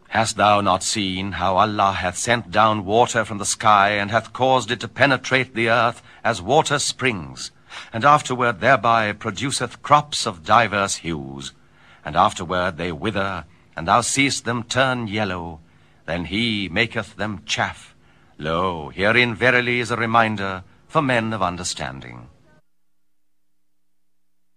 Hast thou not seen how Allah hath sent down water from the sky, and hath caused it to penetrate the earth as water springs, and afterward thereby produceth crops of divers hues, and afterward they wither, and thou seest them turn yellow, then he maketh them chaff. Lo, herein verily is a reminder for men of understanding.